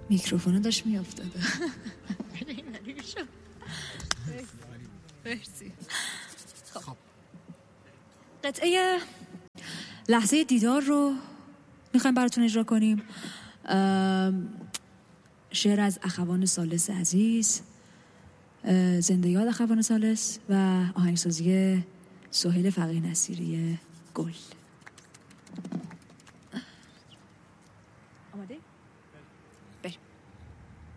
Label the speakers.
Speaker 1: میکروفون داشت میافتاده. مرسی. خب قطعه لحظه دیدار رو میخوایم براتون اجرا کنیم. شعر از اخوان ثالث عزیز، زنده یاد اخوان ثالث، و آهنگسازی سهیل فقیه نصیری گل. آماده؟